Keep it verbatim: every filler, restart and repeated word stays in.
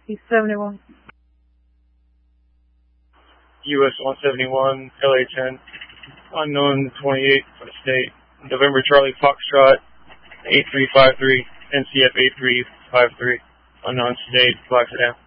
East seventy-one. U S one seventy-one, L A ten, unknown twenty-eight for the state. November Charlie Foxtrot, eight three five three, N C F eight three five three, unknown state, Black Sedan.